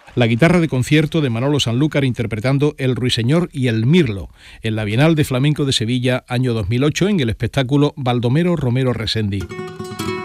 La guitarra de concierto de Manolo Sanlúcar interpretando El Ruiseñor y el Mirlo, en la Bienal de Flamenco de Sevilla, año 2008, en el espectáculo Baldomero Romero Resendi.